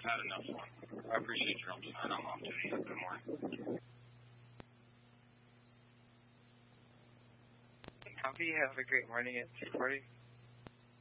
I've had enough fun. I appreciate your help tonight. I'm off duty. Good morning. Copy. Have a great morning at 2:40.